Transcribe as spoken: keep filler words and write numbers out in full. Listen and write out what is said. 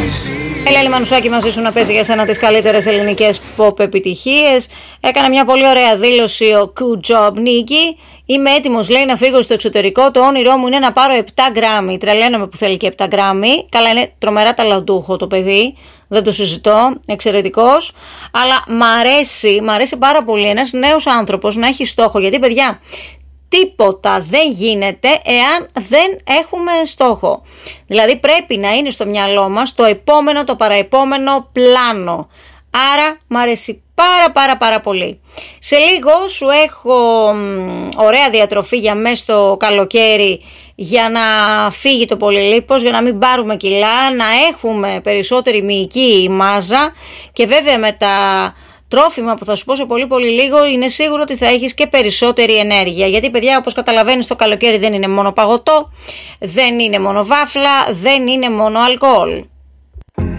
Ελένη Μανουσάκη μαζί σου να παίζει για σένα τις καλύτερες ελληνικές pop επιτυχίες. Έκανε μια πολύ ωραία δήλωση ο Good Job Νίκη. Είμαι έτοιμος, λέει, να φύγω στο εξωτερικό. Το όνειρό μου είναι να πάρω επτά γκράμμι. Τρελαίνομαι που θέλει και επτά γκράμμι. Καλά, είναι τρομερά ταλαντούχο το παιδί. Δεν το συζητώ. Εξαιρετικός. Αλλά μ' αρέσει, μ' αρέσει πάρα πολύ ένας νέος άνθρωπος να έχει στόχο. Γιατί, παιδιά, τίποτα δεν γίνεται εάν δεν έχουμε στόχο. Δηλαδή πρέπει να είναι στο μυαλό μας το επόμενο, το παραεπόμενο πλάνο. Άρα μ' αρέσει πάρα πάρα πάρα πολύ. Σε λίγο σου έχω ωραία διατροφή για μέσα στο καλοκαίρι για να φύγει το πολυλίπος, για να μην πάρουμε κιλά, να έχουμε περισσότερη μυϊκή μάζα και βέβαια με τα τρόφιμα που θα σου πω σε πολύ πολύ λίγο είναι σίγουρο ότι θα έχεις και περισσότερη ενέργεια. Γιατί, παιδιά, όπως καταλαβαίνεις, το καλοκαίρι δεν είναι μόνο παγωτό, δεν είναι μόνο βάφλα, δεν είναι μόνο αλκοόλ.